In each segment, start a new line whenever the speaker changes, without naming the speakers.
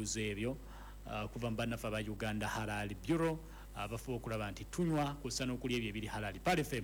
ebibuuzo ebyo kuva mbanafe aba Uganda Halal Bureau abafuba okulaba nti tunywa kussa n'okulya ebyo ebiri halali. Pale FM.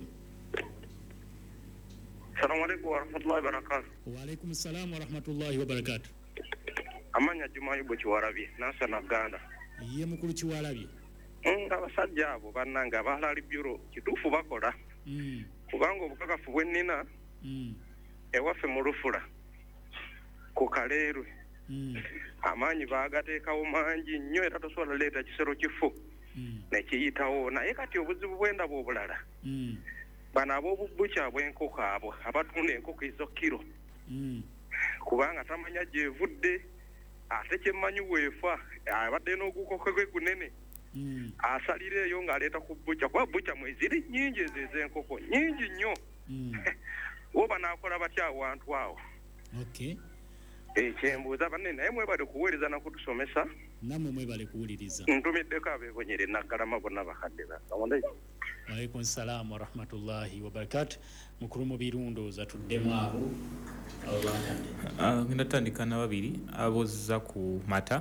Assalamu alaikum wa rahmatullahi wa barakatuh.
Wa alaikum assalam wa rahmatullahi wa barakatuh.
Amanya Juma Yubo Kiwalabye nasa na Uganda.
Ye mukulu Kiwalabye.
Abasajja abo bannanga aba Halal Bureau kituufu bakola. Kubanga obukakafu bwennina ewaffe mu Lufula ku Kaleerwe amaanyi baagateekawo mangi nnyo era tosobola leeta kisero kifu nekiyitawo naye kati obuzibu bw'endaba obulala bano ab'obubuca bw'enkoko abo abatunda enkoko ezo kiro kubanga tamanya gyevudde ate kyemmanyi weefa abadde n'ogukoko gwe gunene asalira eyo ng'aleeta ku buca kuba buca mweziri nnyingi ezo ez'enkoko nnyingi nnyo oba n'akola batya awantu awo kyembuuza banne naye mwebale kuweereza nakutusomesa
namwe mwebale kuwuliriza
ntumiddeko abeebonyere naggalama bonna bakadde basamonde.
Waalaikum salaam wa rahmatullahi wa barakatuh. Mukuru mu birundoza tuddemu abo
ngenda tandika na babiri abozza ku mata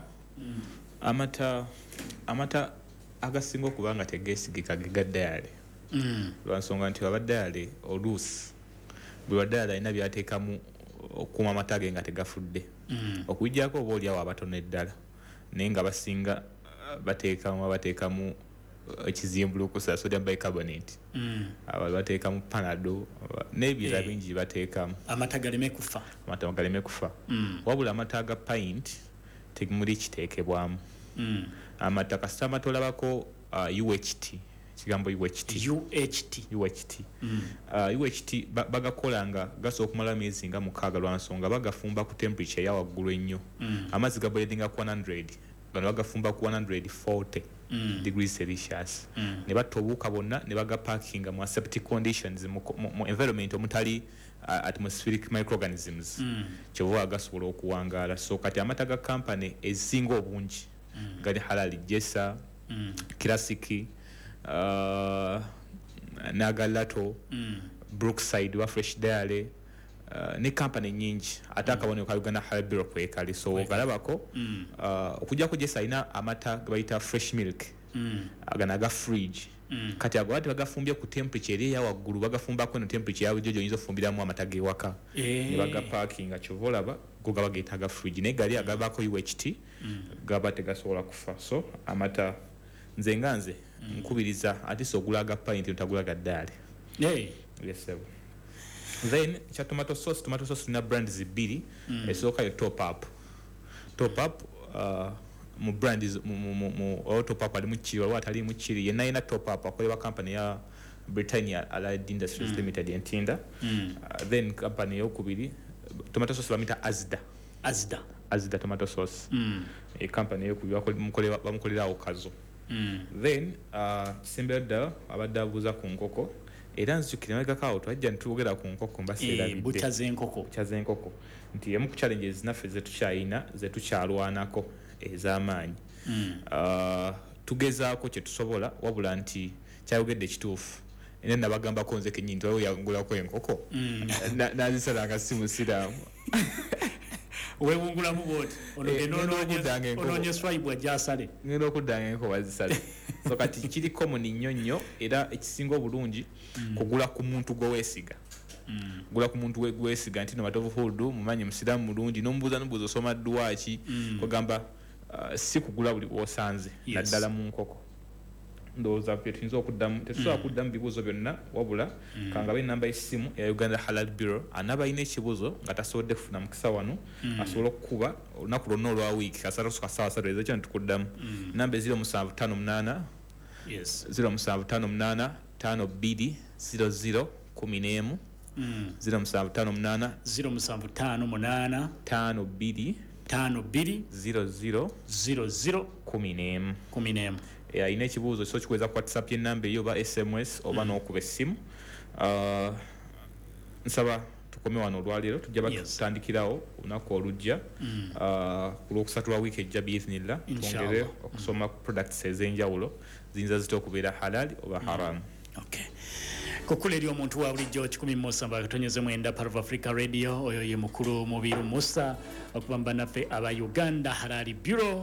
amata agasinga okuba nga tegeesigika gegaddayale lwansonga nti abaddayale oluusi bwe baddayale alina byateekamu okuuma amata ge nga tegafudde okujjako oba oliawo abatono eddala naye nga basinga bateekamu ekizimbulukusa sodium bicarbonate bateekamu panado n'ebirala bingi bateekamu
amata galeme kufa
wabula amata aga pint temuli kiteekebwamu amata kasita amata olabako UHT kigambo UHT bagakola nga gasobola okumala myezi nga 6 lwansonga bagafumba ku temperature ya waggulu ennyo amazzi ga boiling ku 100 bano bagafumba ku 140 degrees Celsius ne batta obuwuka bonna ne bagaparkinga mu aseptic conditions mu environment omutali atmospheric microorganisms kyova agasobola okuwangaala. So kati amata ga company ezinga obungi gali halali Jessa Classic Nagalato Brookside wa Fresh Dairy ne company nyingi ate akabonero ka Uganda Halal Bureau kwekali so galabako okujja ku Jessa ina amata bayita fresh milk aganaga fridge kati ago ati bagafumbye ku temperature ya waggulu bagafumba ko no temperature yawe jojo yinzo fumbiramu amata ge waka ne baga parking achovolaba go gabagetaga fridge ne gali agabako UHT gaba tegasobola kufa. So amata nze nkubiriza ati sogulaga pint ntagulaga ddale. Yes sir. Then cha tomato sauce na brand zibiri esoka yo top up mu brand mu top up ali mu chiro watali mu chiri yena ina top up akoleba company ya Britannia Allied Industries Limited entinda then company yokubiri tomato sauce bamita Azda tomato sauce e company yokubiri bamukolera okazo then Simbeda abadabuza ku nkoko era nzukira mega kawo twajja ntugera ku nkoko mbaseera bidde
bucha zenkoko
nti yemu ku challenges naffe zetukyalwanako ez'amaanyi tugezaako kye tusobola wabula nti kyayogedde kituufu ene nabagambako nze kenyini twawe yangulako enkoko nazisalanga si musiraamu
wewungulamu boti ononye swipe ajasale
ngendo okuddanga enkoko bazisale so kati kiri common nnyo era ekisinga obulungi kugula ku muntu gwe weesiga gula ku muntu weesiga nti no matovu hudu mumanyi musiraamu mulungi n'ombuuza osoma dduwaaki kugamba si kugula buli osanze naddala mu nkoko ndowooza tuyinza okuddamu tetusobola kuddamu bibuuzo byonna wabula kangabe namba y'essimu eya Uganda Halal Bureau anaba alina ekibuuzo nga tasobodde kufuna mukisa wano asobola okukuba olunaku lwonna olwa wiiki kasatu kasawa satu ezo kyo ntukuddamu namba 0758 0758 52 00 11 0758 52 00 11 ina ekibuuzo so kikweza ku WhatsApp y'ennamba eyo oba SMS oba n'okuba essimu. Nsaba tukome wano olwaleero tujja batandikirawo olunaku olujja ku lwokusatu lwa wiiki ejja biiznillah twongere okusoma products ez'enjawulo ziyinza zita okubeera halal oba haram.
Kukule eri omuntu wa bulijjo 107.9 Parva Africa Radio oyo ye mukulu Mubiru Musa okubamba naffe aba Uganda Halal Bureau